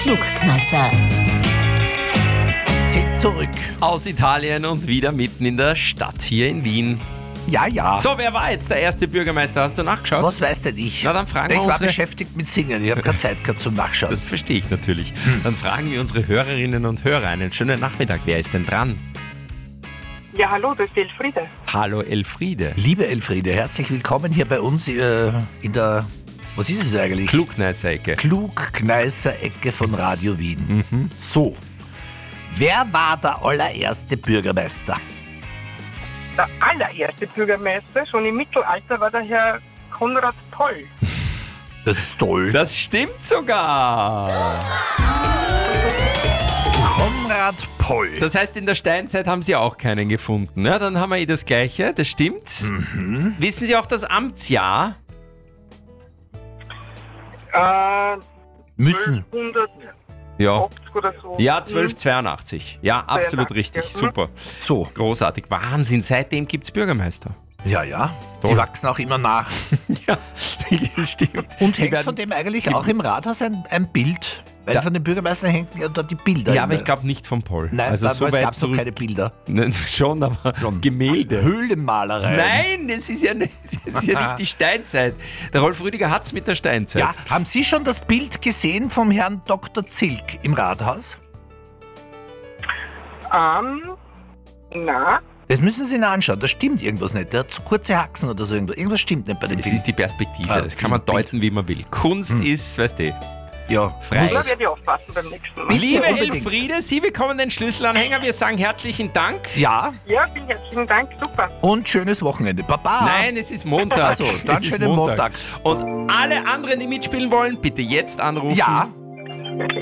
Klugkneisser. Sind zurück. Aus Italien und wieder mitten in der Stadt hier in Wien. Ja. So, wer war jetzt der erste Bürgermeister? Hast du nachgeschaut? Was weiß denn ich? Na, dann fragen wir ich war unsere... beschäftigt mit Singen. Ich habe keine Zeit gehabt zum Nachschauen. Das verstehe ich natürlich. Dann fragen wir unsere Hörerinnen und Hörer einen schönen Nachmittag. Wer ist denn dran? Ja, hallo, das ist Elfriede. Hallo Elfriede. Liebe Elfriede, herzlich willkommen hier bei uns in der, was ist es eigentlich? Klugkneisser-Ecke. Klugkneisser-Ecke von Radio Wien. So, wer war der allererste Bürgermeister? Der allererste Bürgermeister, schon im Mittelalter, war der Herr Konrad Poll. Das ist toll. Das stimmt sogar. Konrad Poll. Das heißt, in der Steinzeit haben Sie auch keinen gefunden. Ja, dann haben wir das Gleiche, das stimmt. Wissen Sie auch das Amtsjahr? Müssen. 1280 Ja. oder so. Ja, 1282. Ja, absolut 82, richtig. ja. Super. So, Großartig. Wahnsinn. Seitdem gibt es Bürgermeister. ja. Toll. Die wachsen auch immer nach. Ja, das stimmt. Und Die hängt werden- von dem eigentlich auch im Rathaus ein Bild? Weil Ja. von den Bürgermeistern hängen ja dort die Bilder. Ja, aber immer. ich glaube nicht vom Paul. Nein, also so es weit gab noch zurück- keine Bilder. Nein, schon, aber Schon. Gemälde. Höhlenmalerei. Nein, das ist ja nicht die Steinzeit. Der Rolf Rüdiger hat es mit der Steinzeit. Ja, haben Sie schon das Bild gesehen vom Herrn Dr. Zilk im Rathaus? Na, Das müssen Sie sich anschauen, da stimmt irgendwas nicht. Der hat zu kurze Haxen oder so. Irgendwas stimmt nicht bei dem Das Bild. ist die Perspektive. Ah, Das kann man Bild. deuten, wie man will. Kunst ist, weißt du, Ja, frei. da werde ich aufpassen beim nächsten Mal. Liebe unbedingt. Elfriede, Sie bekommen den Schlüsselanhänger. Wir sagen herzlichen Dank. Ja, Ja, vielen herzlichen Dank, super. und schönes Wochenende. Baba. Nein, es ist Montag. Ach so, dann Es ist schönen Montag. Und alle anderen, die mitspielen wollen, bitte jetzt anrufen. Ja.